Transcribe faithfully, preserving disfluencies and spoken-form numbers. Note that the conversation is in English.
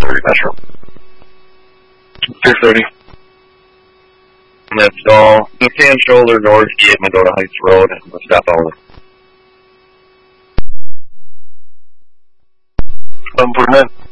thirty Metro. six thirty. That's all. Left-hand shoulder, north gate, Mendota Heights Road, stop only. Improvement.